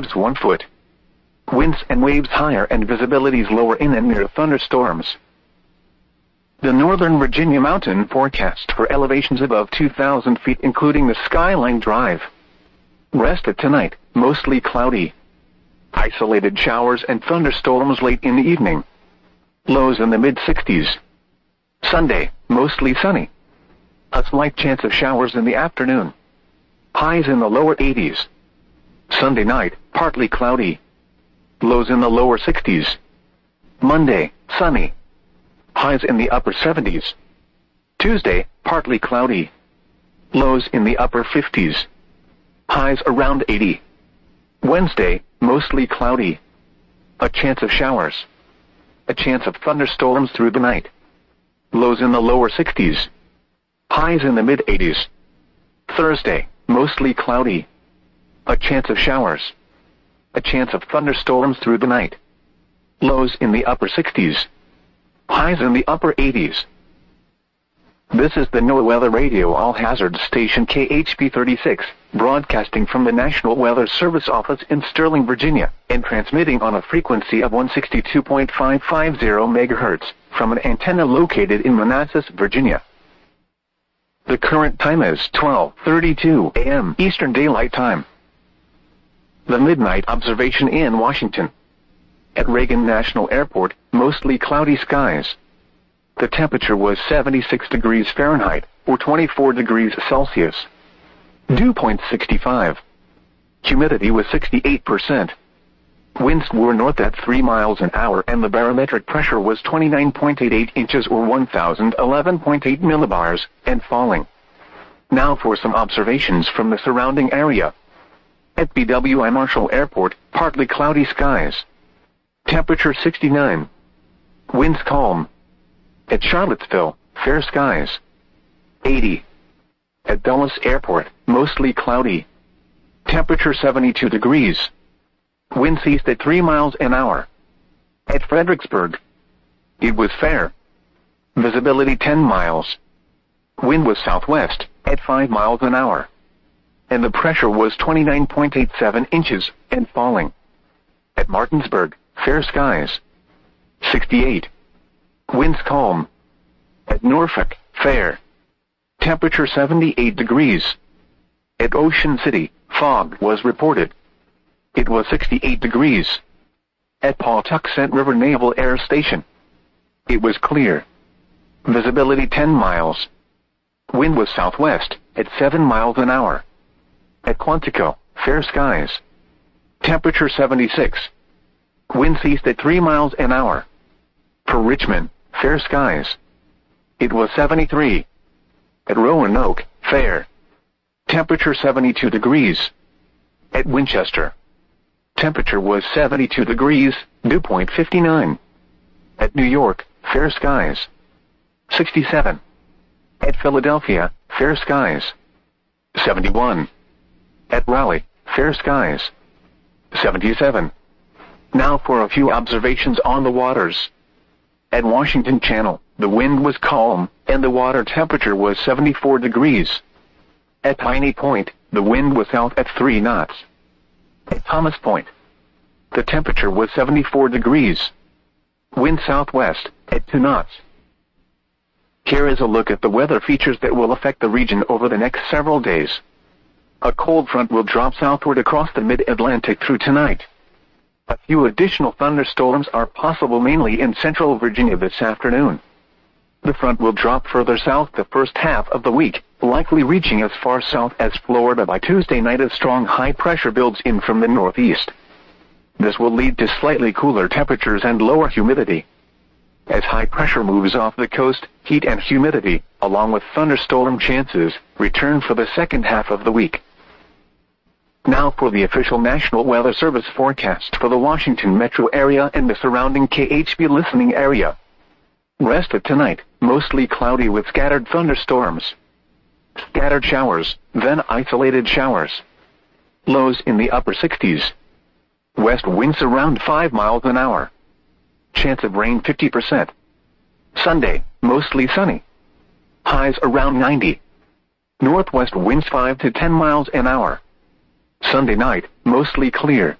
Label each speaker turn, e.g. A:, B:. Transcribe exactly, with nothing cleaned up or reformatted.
A: waves one foot. Winds and waves higher and visibilities lower in and near thunderstorms. The Northern Virginia mountain forecast for elevations above two thousand feet, including the Skyline Drive. Rest of tonight, mostly cloudy. Isolated showers and thunderstorms late in the evening. Lows in the mid sixties. Sunday, mostly sunny. A slight chance of showers in the afternoon. Highs in the lower eighties. Sunday night, partly cloudy. Lows in the lower sixties. Monday, sunny. Highs in the upper seventies. Tuesday, partly cloudy. Lows in the upper fifties. Highs around eighty. Wednesday, mostly cloudy. A chance of showers. A chance of thunderstorms through the night. Lows in the lower sixties. Highs in the mid eighties. Thursday, mostly cloudy. A chance of showers. A chance of thunderstorms through the night. Lows in the upper sixties. Highs in the upper eighties. This is the NOAA Weather Radio All-Hazard Station K H P thirty-six, broadcasting from the National Weather Service office in Sterling, Virginia, and transmitting on a frequency of one sixty-two point five five zero megahertz from an antenna located in Manassas, Virginia. The current time is twelve thirty-two a m Eastern Daylight Time. The midnight observation in Washington. At Reagan National Airport, mostly cloudy skies. The temperature was seventy-six degrees Fahrenheit, or twenty-four degrees Celsius. Dew point sixty-five. Humidity was sixty-eight percent. Winds were north at three miles an hour and the barometric pressure was twenty-nine point eight eight inches or one thousand eleven point eight millibars, and falling. Now for some observations from the surrounding area. At B W I Marshall Airport, partly cloudy skies. Temperature sixty-nine. Winds calm. At Charlottesville, fair skies. eighty. At Dulles Airport, mostly cloudy. Temperature seventy-two degrees. Winds east at three miles an hour. At Fredericksburg, it was fair. Visibility ten miles. Wind was southwest, at five miles an hour. And the pressure was twenty-nine point eight seven inches, and falling. At Martinsburg, fair skies. sixty-eight. Winds calm. At Norfolk, fair. Temperature seventy-eight degrees. At Ocean City, fog was reported. It was sixty-eight degrees. At Pawtuxet River Naval Air Station, it was clear. Visibility ten miles. Wind was southwest, at seven miles an hour. At Quantico, fair skies. Temperature seventy-six. Winds east at three miles an hour. For Richmond, fair skies. It was seventy-three. At Roanoke, fair. Temperature seventy-two degrees. At Winchester, temperature was seventy-two degrees, dew point fifty-nine. At New York, fair skies. sixty-seven. At Philadelphia, fair skies. seventy-one. At Raleigh, fair skies. seventy-seven. Now for a few observations on the waters. At Washington Channel, the wind was calm, and the water temperature was seventy-four degrees. At Piney Point, the wind was south at three knots. At Thomas Point, the temperature was seventy-four degrees. Wind southwest, at two knots. Here is a look at the weather features that will affect the region over the next several days. A cold front will drop southward across the mid-Atlantic through tonight. A few additional thunderstorms are possible mainly in central Virginia this afternoon. The front will drop further south the first half of the week, likely reaching as far south as Florida by Tuesday night as strong high pressure builds in from the northeast. This will lead to slightly cooler temperatures and lower humidity. As high pressure moves off the coast, heat and humidity, along with thunderstorm chances, return for the second half of the week. Now for the official National Weather Service forecast for the Washington metro area and the surrounding K H B listening area. Rest of tonight, mostly cloudy with scattered thunderstorms. Scattered showers, then isolated showers. Lows in the upper sixties. West winds around five miles an hour. Chance of rain fifty percent. Sunday, mostly sunny. Highs around ninety. Northwest winds five to ten miles an hour. Sunday night, mostly clear.